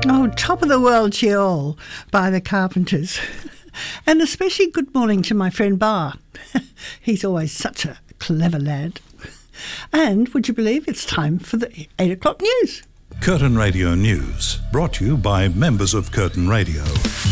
Oh, top of the world to you all by the Carpenters. And especially good morning to my friend Bar. He's always such a clever lad. And would you believe it's time for the 8 o'clock news? Curtin Radio News, brought to you by members of Curtin Radio.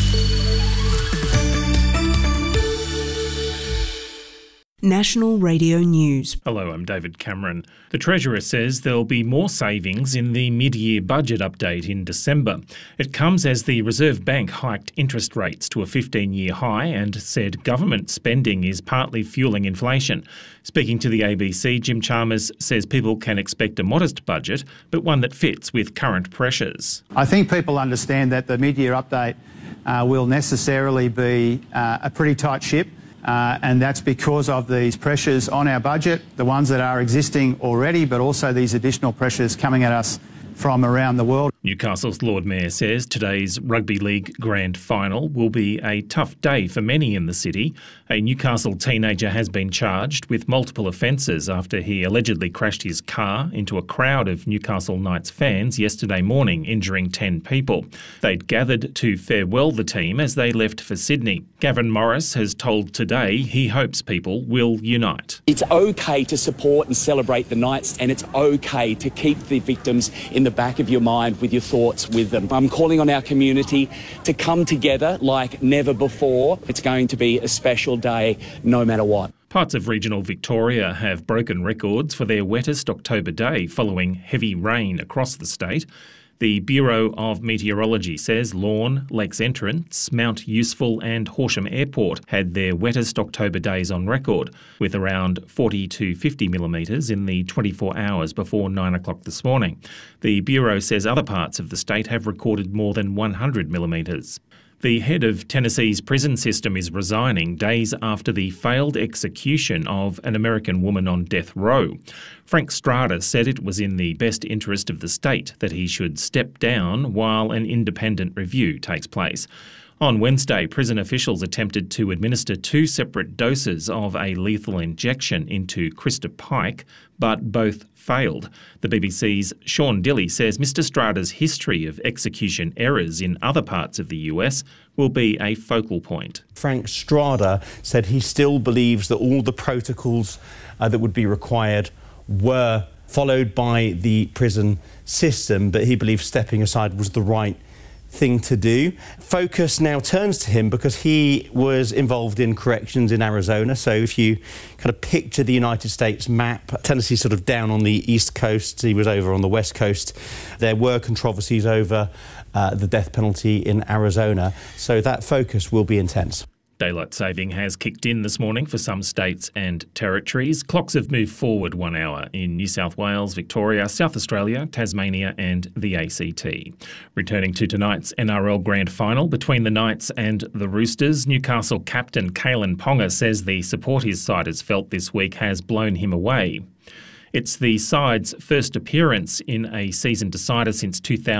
National Radio News. Hello, I'm David Cameron. The Treasurer says there'll be more savings in the mid-year budget update in December. It comes as the Reserve Bank hiked interest rates to a 15-year high and said government spending is partly fueling inflation. Speaking to the ABC, Jim Chalmers says people can expect a modest budget, but one that fits with current pressures. I think people understand that the mid-year update will necessarily be a pretty tight ship. And that's because of these pressures on our budget, the ones that are existing already, but also these additional pressures coming at us from around the world. Newcastle's Lord Mayor says today's Rugby League Grand Final will be a tough day for many in the city. A Newcastle teenager has been charged with multiple offences after he allegedly crashed his car into a crowd of Newcastle Knights fans yesterday morning, injuring 10 people. They'd gathered to farewell the team as they left for Sydney. Gavin Morris has told Today he hopes people will unite. It's okay to support and celebrate the Knights, and it's okay to keep the victims in the back of your mind with your thoughts with them. I'm calling on our community to come together like never before. It's going to be a special day no matter what. Parts of regional Victoria have broken records for their wettest October day following heavy rain across the state. The Bureau of Meteorology says Lorne, Lakes Entrance, Mount Useful and Horsham Airport had their wettest October days on record, with around 40 to 50 millimetres in the 24 hours before 9 o'clock this morning. The Bureau says other parts of the state have recorded more than 100 millimetres. The head of Tennessee's prison system is resigning days after the failed execution of an American woman on death row. Frank Strada said it was in the best interest of the state that he should step down while an independent review takes place. On Wednesday, prison officials attempted to administer 2 separate doses of a lethal injection into Krista Pike, but both failed. The BBC's Sean Dilley says Mr Strada's history of execution errors in other parts of the US will be a focal point. Frank Strada said he still believes that all the protocols that would be required were followed by the prison system, but he believes stepping aside was the right thing to do. Focus now turns to him because he was involved in corrections in Arizona. So if you kind of picture the United States map, Tennessee's sort of down on the east coast, he was over on the west coast. There were controversies over the death penalty in Arizona, so that focus will be intense. Daylight saving has kicked in this morning for some states and territories. Clocks have moved forward 1 hour in New South Wales, Victoria, South Australia, Tasmania and the ACT. Returning to tonight's NRL Grand Final between the Knights and the Roosters, Newcastle captain Kalen Ponga says the support his side has felt this week has blown him away. It's the side's first appearance in a season decider since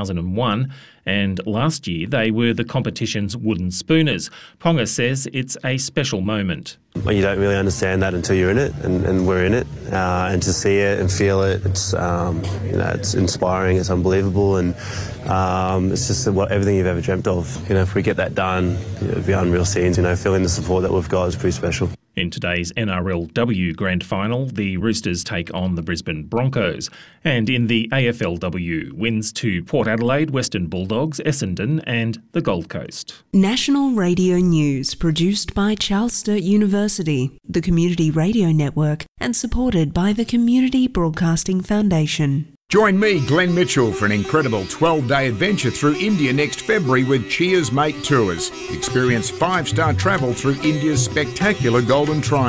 2001, and last year they were the competition's wooden spooners. Ponga says it's a special moment. Well, you don't really understand that until you're in it, and we're in it. And to see it and feel it, it's inspiring, it's unbelievable, and it's just everything you've ever dreamt of. If we get that done, it'll be unreal scenes. Feeling the support that we've got is pretty special. In today's NRLW Grand Final, the Roosters take on the Brisbane Broncos. And in the AFLW, wins to Port Adelaide, Western Bulldogs, Essendon and the Gold Coast. National Radio News, produced by Charles Sturt University, the Community Radio Network, and supported by the Community Broadcasting Foundation. Join me, Glenn Mitchell, for an incredible 12-day adventure through India next February with Cheers Mate Tours. Experience 5-star travel through India's spectacular Golden Triangle.